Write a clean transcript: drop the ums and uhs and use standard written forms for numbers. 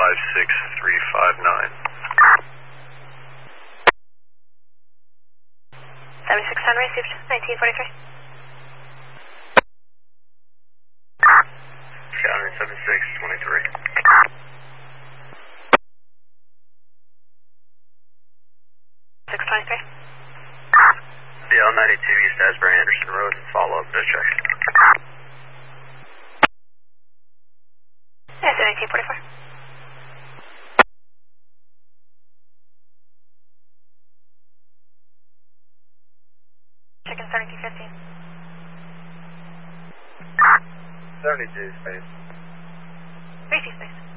56359. 7610 received, 1943. Skyline 7623. 623. DL 92 East Asbury Anderson Road, follow up to check. Yes, 1944. Chicken 7215. 72 space. 32 space.